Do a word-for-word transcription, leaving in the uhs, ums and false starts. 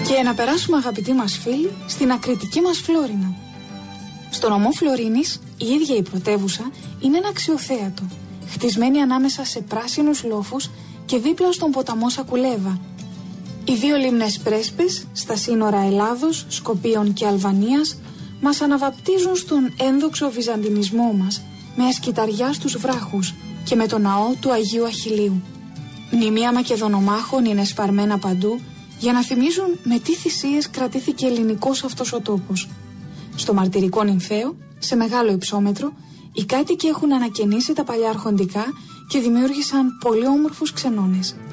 Και να περάσουμε, αγαπητοί μας φίλοι, στην ακριτική μας Φλόρινα. Στο νομό Φλωρίνης, η ίδια η πρωτεύουσα είναι ένα αξιοθέατο, χτισμένη ανάμεσα σε πράσινους λόφους και δίπλα στον ποταμό Σακουλέβα. Οι δύο λίμνες Πρέσπες, στα σύνορα Ελλάδος, Σκοπίων και Αλβανίας, μας αναβαπτίζουν στον ένδοξο βυζαντινισμό μας, με ασκηταριά στους βράχους και με το ναό του Αγίου Αχιλλείου. Μνημεία Μακεδονομάχων είναι σπαρμένα παντού για να θυμίζουν με τι θυσίες κρατήθηκε ελληνικός αυτός ο τόπος. Στο μαρτυρικό νυμφαίο, σε μεγάλο υψόμετρο, οι κάτοικοι έχουν ανακαινήσει τα παλιά αρχοντικά και δημιούργησαν πολύ όμορφους ξενώνες.